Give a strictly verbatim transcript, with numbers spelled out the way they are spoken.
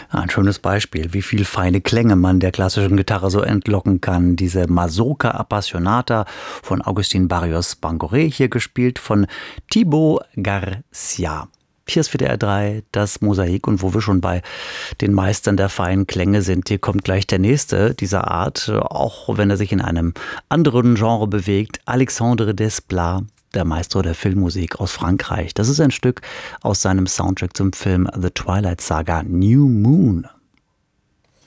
Ein schönes Beispiel, wie viel feine Klänge man der klassischen Gitarre so entlocken kann. Diese Mazurka Appassionata von Agustín Barrios Bangoret, hier gespielt von Thibaut Garcia. Hier ist W D R drei das Mosaik, und wo wir schon bei den Meistern der feinen Klänge sind, hier kommt gleich der nächste dieser Art, auch wenn er sich in einem anderen Genre bewegt, Alexandre Desplat, der Maestro der Filmmusik aus Frankreich. Das ist ein Stück aus seinem Soundtrack zum Film The Twilight Saga New Moon.